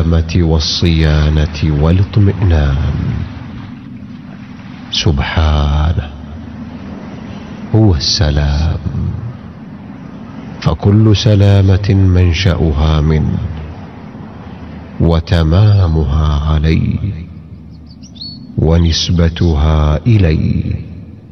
السلامة والصيانة والاطمئنان. سبحانه هو السلام، فكل سلامة منشأها منه وتمامها عليه ونسبتها إليه.